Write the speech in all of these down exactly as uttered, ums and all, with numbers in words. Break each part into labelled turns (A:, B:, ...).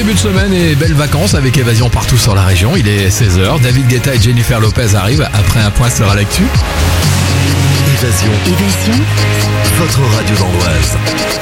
A: début de semaine et belles vacances avec Évasion partout sur la région. Il est seize heures. David Guetta et Jennifer Lopez arrivent après un point sur l'actu.
B: Évasion.
C: Évasion.
B: Votre radio d'Andoise.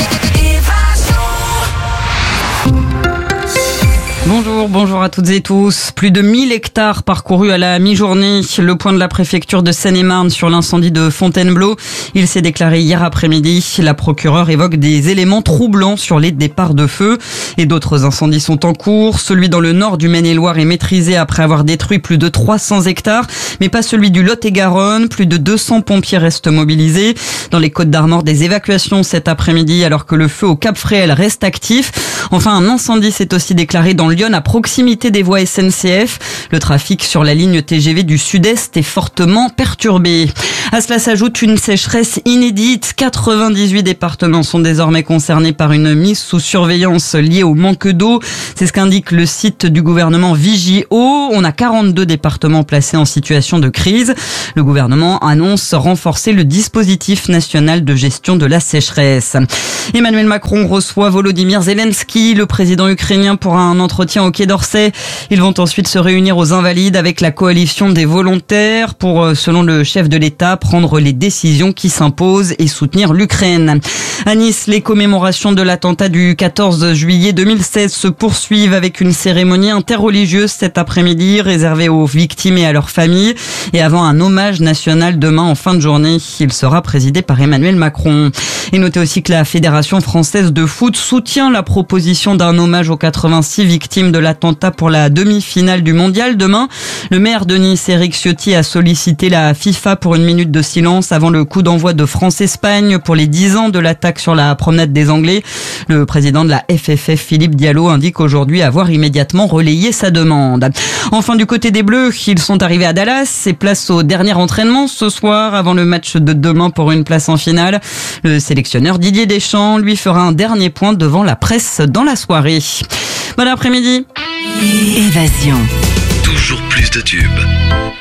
D: Bonjour, bonjour à toutes et tous. Plus de mille hectares parcourus à la mi-journée. Le point de la préfecture de Seine-et-Marne sur l'incendie de Fontainebleau. Il s'est déclaré hier après-midi. La procureure évoque des éléments troublants sur les départs de feu. Et d'autres incendies sont en cours. Celui dans le nord du Maine-et-Loire est maîtrisé après avoir détruit plus de trois cents hectares. Mais pas celui du Lot-et-Garonne. Plus de deux cents pompiers restent mobilisés. Dans les Côtes-d'Armor, des évacuations cet après-midi alors que le feu au Cap-Fréhel reste actif. Enfin, un incendie s'est aussi déclaré dans Lyon à proximité des voies S N C F. Le trafic sur la ligne T G V du Sud-Est est fortement perturbé. À cela s'ajoute une sécheresse inédite. quatre-vingt-dix-huit départements sont désormais concernés par une mise sous surveillance liée au manque d'eau. C'est ce qu'indique le site du gouvernement Vigio. On a quarante-deux départements placés en situation de crise. Le gouvernement annonce renforcer le dispositif national de gestion de la sécheresse. Emmanuel Macron reçoit Volodymyr Zelensky, le président ukrainien, pour un entretien au Quai d'Orsay. Ils vont ensuite se réunir aux Invalides avec la coalition des volontaires pour, selon le chef de l'État, prendre les décisions qui s'imposent et soutenir l'Ukraine. À Nice, les commémorations de l'attentat du quatorze juillet deux mille seize se poursuivent avec une cérémonie interreligieuse cet après-midi réservée aux victimes et à leurs familles. Et avant un hommage national demain en fin de journée, il sera présidé par Emmanuel Macron. Et notez aussi que la Fédération française de foot soutient la proposition d'un hommage aux quatre-vingt-six victimes de l'attentat pour la demi-finale du mondial demain. Le maire de Nice, Éric Ciotti, a sollicité la FIFA pour une minute de silence avant le coup d'envoi de France-Espagne pour les dix ans de l'attaque sur la promenade des Anglais. Le président de la F F F, Philippe Diallo, indique aujourd'hui avoir immédiatement relayé sa demande. Enfin, du côté des Bleus, ils sont arrivés à Dallas et place au dernier entraînement ce soir avant le match de demain pour une place en finale. Le sélectionneur Didier Deschamps, lui, fera un dernier point devant la presse dans la soirée. Bon après-midi.
C: Évasion.
B: Toujours plus de tubes.